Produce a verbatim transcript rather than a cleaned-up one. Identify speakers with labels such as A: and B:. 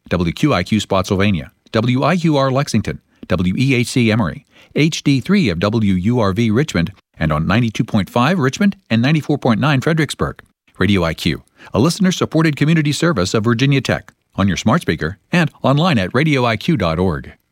A: W Q I Q Spotsylvania, W I U R Lexington, W E H C Emory, H D three of W U R V Richmond, and on ninety-two point five Richmond and ninety-four point nine Fredericksburg. Radio I Q, a listener-supported community service of Virginia Tech, on your smart speaker and online at radio I Q dot org.